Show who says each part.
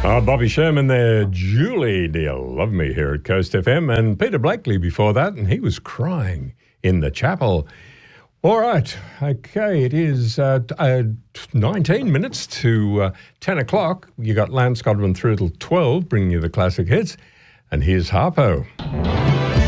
Speaker 1: Bobby Sherman there, Julie, do you love me here at Coast FM? And Peter Blakely before that, and he was crying in the chapel. All right, okay, it is 19 minutes to 10 o'clock. You got Lance Godwin through till 12, bringing you the classic hits. And here's Harpo.